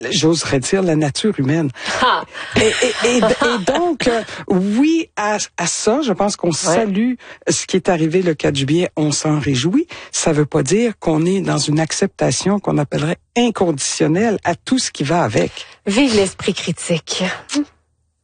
j'oserais dire, la nature humaine. Ah. Et donc, oui, à ça, je pense qu'on salue ce qui est arrivé, le cas du bien, on s'en réjouit. Ça veut pas dire qu'on est dans une acceptation qu'on appellerait inconditionnelle à tout ce qui va avec. Vive l'esprit critique.